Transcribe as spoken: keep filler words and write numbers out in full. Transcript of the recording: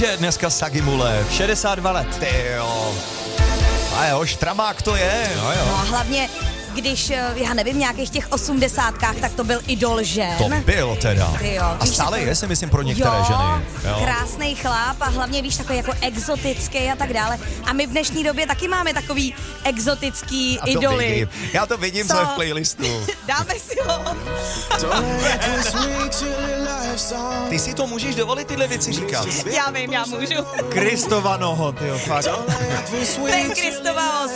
že dneska Sagimule? šedesát dva let. Ty jo. A jo, štramák to je. No jo. No a hlavně, když, já nevím, nějakých těch osmdesátkách, tak to byl idol žen. To byl teda. Ty jo, A víš, stále takový- je, si myslím, pro některé jo, ženy. Jo, krásnej chlap a hlavně, víš, takový jako exotický a tak dále. A my v dnešní době taky máme takový exotický A to idoly. vidím. Já to vidím, co Co? je v playlistu. Dáme si ho. Ty si to můžeš dovolit tyhle věci říkat. Já vím, já můžu. Kristova noho, tyjo, fakt. Ten Kristova